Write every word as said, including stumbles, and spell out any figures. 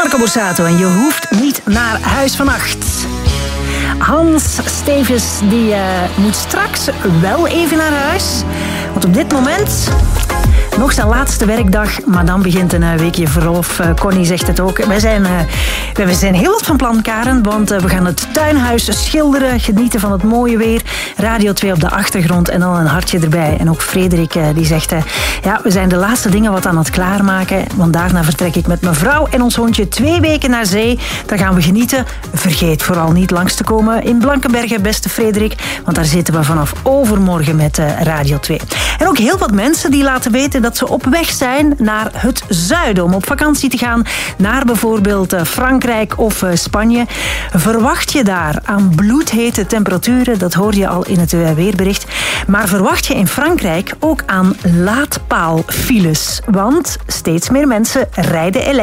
Marco Borsato en je hoeft niet naar huis vannacht. Hans Stevens die uh, moet straks wel even naar huis. Want op dit moment nog zijn laatste werkdag, maar dan begint een uh, weekje verlof. Uh, Connie zegt het ook. Wij zijn, uh, wij zijn heel wat van plan, Karen, want uh, we gaan het tuinhuis schilderen, genieten van het mooie weer. Radio twee op de achtergrond en dan een hartje erbij. En ook Frederik uh, die zegt, uh, ja, we zijn de laatste dingen wat aan het klaarmaken, want daarna vertrek ik met mijn vrouw en ons hondje twee weken naar zee. Daar gaan we genieten. Vergeet vooral niet langs te komen in Blankenberge, beste Frederik, want daar zitten we vanaf overmorgen met uh, Radio twee. En ook heel wat mensen die laten weten dat ze op weg zijn naar het zuiden om op vakantie te gaan naar bijvoorbeeld uh, Frankrijk of uh, Spanje. Verwacht je daar aan bloedhete temperaturen, dat hoor je al in het uh, weerbericht, maar verwacht je in Frankrijk ook aan laadpaalfiles, want steeds meer mensen rijden elektrisch.